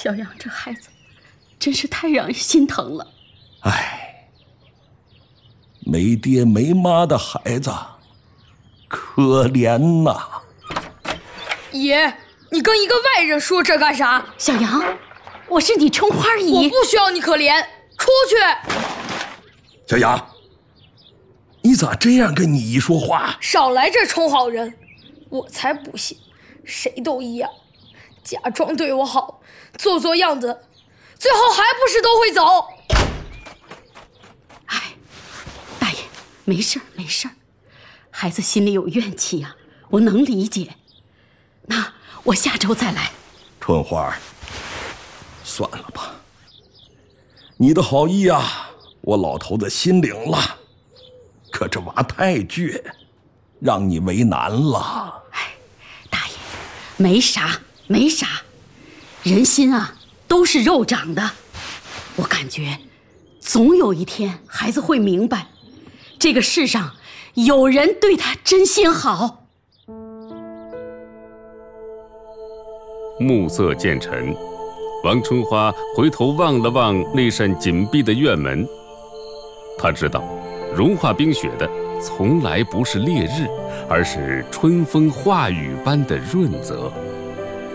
小杨这孩子真是太让人心疼了。 哎，没爹没妈的孩子，可怜呐！ 爷，你跟一个外人说这干啥？ 小杨，我是你春花姨， 我不需要你可怜，出去！ 小杨，你咋这样跟你姨说话？ 少来这充好人，我才不信，谁都一样，假装对我好，做做样子，最后还不是都会走。 哎，大爷，没事儿没事儿，孩子心里有怨气呀，我能理解。那我下周再来。 春花，算了吧，你的好意啊，我老头子心领了，可这娃太倔，让你为难了。 哎，大爷，没啥没啥，人心啊都是肉长的，我感觉总有一天孩子会明白，这个世上有人对他真心好。 暮色渐沉，王春花回头望了望那扇紧闭的院门，她知道，融化冰雪的从来不是烈日，而是春风化雨般的润泽。